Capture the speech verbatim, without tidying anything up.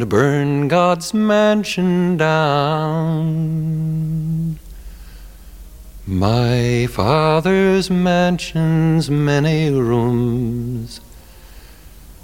and burn God's mansion down. My Father's mansion's many rooms,